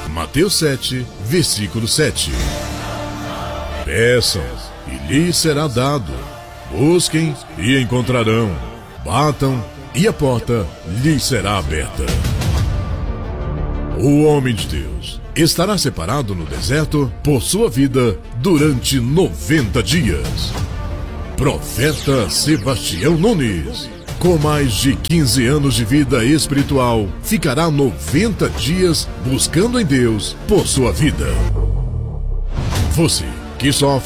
Mateus 7, versículo 7. Peçam e lhes será dado. Busquem e encontrarão. Batam e a porta lhes será aberta. O homem de Deus estará separado no deserto por sua vida durante 90 dias. Profeta Sebastião Nunes, com mais de 15 anos de vida espiritual, ficará 90 dias buscando em Deus por sua vida. Você que sofre